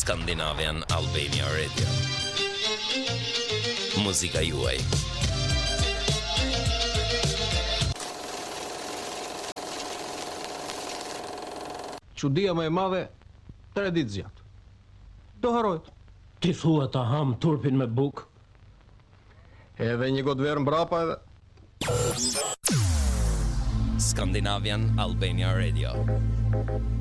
Scandinavian Albania Radio. Muzika juaj. Çudia më e madhe 3 ditë zjat. Do harrojt. Ti thua ta ham turpin me buk? Edhe një gotë verë mbrapa edhe. Scandinavian Albania Radio.